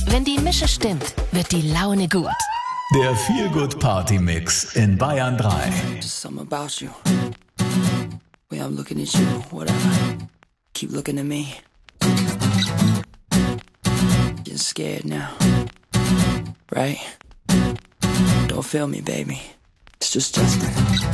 Wenn die Mische stimmt, wird die Laune gut. Der Feel-Good-Party-Mix in Bayern 3. Just something about you. Way I'm looking at you, whatever. Keep looking at me. Getting scared now. Right? Don't feel me, baby. It's just Justin.